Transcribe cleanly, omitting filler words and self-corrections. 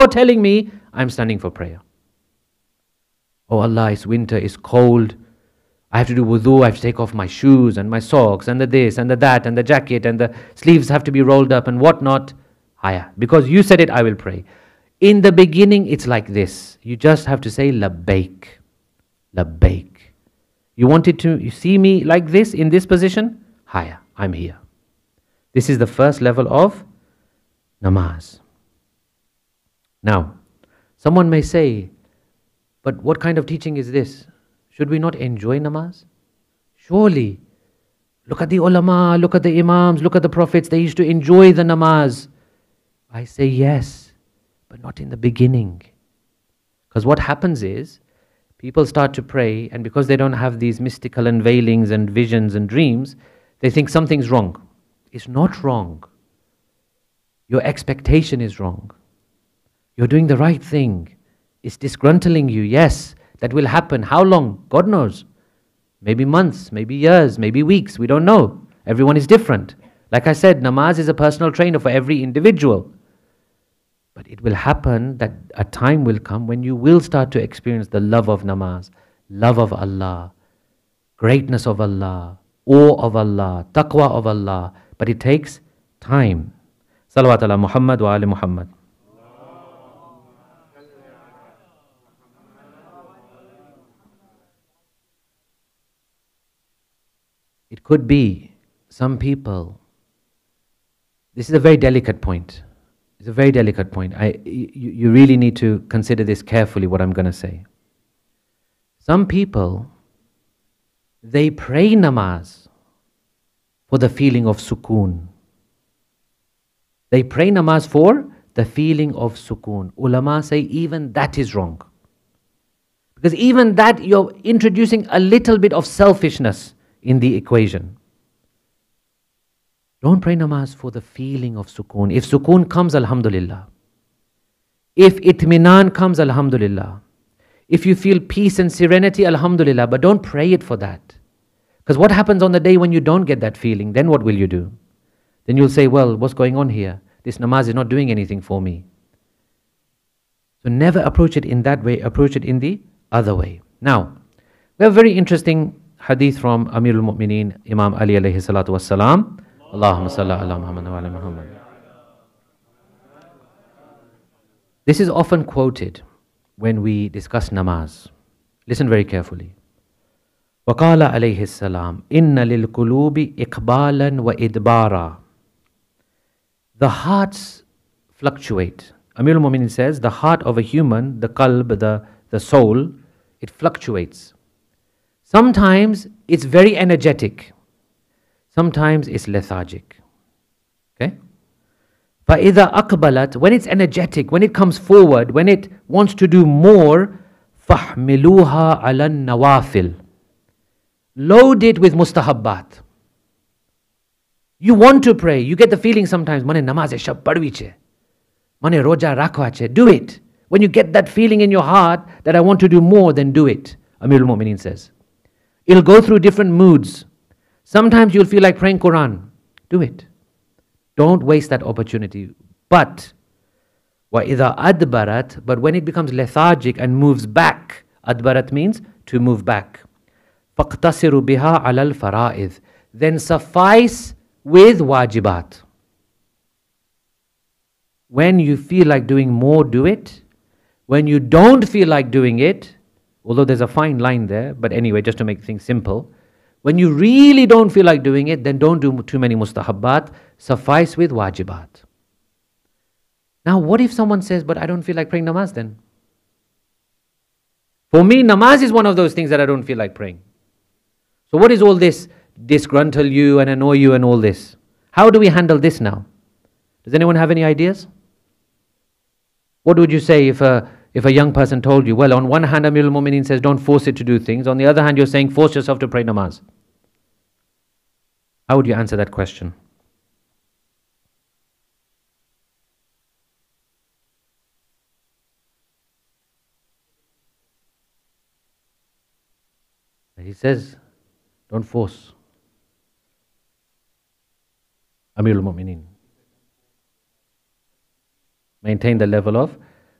telling me I'm standing for prayer. Oh Allah, it's winter, it's cold. I have to do wudu, I have to take off my shoes and my socks and the this and the that and the jacket and the sleeves have to be rolled up and whatnot. Haya. Because you said it, I will pray. In the beginning, it's like this. You just have to say labbaik. Labbaik. You see me like this, in this position? Haya, I'm here. This is the first level of namaz. Now, someone may say, but what kind of teaching is this? Should we not enjoy namaz? Surely. Look at the ulama, look at the imams, look at the prophets. They used to enjoy the namaz. I say yes, but not in the beginning. Because what happens is, people start to pray, and because they don't have these mystical unveilings and visions and dreams, they think something's wrong. It's not wrong. Your expectation is wrong. You're doing the right thing. It's disgruntling you, yes. That will happen. How long? God knows. Maybe months, maybe years, maybe weeks. We don't know. Everyone is different. Like I said, namaz is a personal trainer for every individual. But it will happen that a time will come when you will start to experience the love of namaz, love of Allah, greatness of Allah, awe of Allah, taqwa of Allah. But it takes time. Salawat ala Muhammad wa ali Muhammad. It could be some people, this is a very delicate point. It's a very delicate point. You really need to consider this carefully, what I'm going to say. Some people, they pray namaz for the feeling of sukoon. They pray namaz for the feeling of sukoon. Ulama say even that is wrong. Because even that, you're introducing a little bit of selfishness in the equation. Don't pray namaz for the feeling of sukoon. If sukoon comes, alhamdulillah. If itminan comes, alhamdulillah. If you feel peace and serenity, alhamdulillah. But don't pray it for that. Because what happens on the day when you don't get that feeling? Then what will you do? Then you'll say, well, what's going on here? This namaz is not doing anything for me. So never approach it in that way. Approach it in the other way. Now, we have a very interesting hadith from Amir al-Mu'mineen, Imam Ali alayhi salatu wassalam. Allahumma salli ala Muhammad wa ala Muhammad. This is often quoted when we discuss namaz. Listen very carefully. وَقَالَ عَلَيْهِ السَّلَامِ إِنَّ لِلْقُلُوبِ إِقْبَالًا وَإِدْبَارًا. The hearts fluctuate. Amir al-Mu'mineen says, the heart of a human, the qalb, the soul, it fluctuates. Sometimes it's very energetic. Sometimes it's lethargic. Okay? فَإِذَا أَقْبَلَتْ. When it's energetic, when it comes forward, when it wants to do more, فَحْمِلُوهَا عَلَى النَّوَافِلِ. Load it with mustahabbat. You want to pray. You get the feeling sometimes, mane namaz shab padviche. Mane roja rakwache. Do it. When you get that feeling in your heart that I want to do more, then do it. Amir al-Mu'mineen says. It'll go through different moods. Sometimes you'll feel like praying Quran. Do it. Don't waste that opportunity. But وَإِذَا أَدْبَرَتْ. But when it becomes lethargic and moves back, adbarat means to move back. فَاقْتَصِرُ بِهَا عَلَى الْفَرَائِذِ. Then suffice with wajibat. When you feel like doing more, do it. When you don't feel like doing it, although there's a fine line there, but anyway, just to make things simple, when you really don't feel like doing it, then don't do too many mustahabbat, suffice with wajibat. Now, what if someone says, but I don't feel like praying namaz then? For me, namaz is one of those things that I don't feel like praying. So what is all this disgruntle you and annoy you and all this? How do we handle this now? Does anyone have any ideas? What would you say if a young person told you, well, on one hand, Amir al-Mu'mineen says don't force it to do things. On the other hand, you're saying force yourself to pray namaz. How would you answer that question? He says, don't force. Amir al-Mu'mineen. Maintain the level of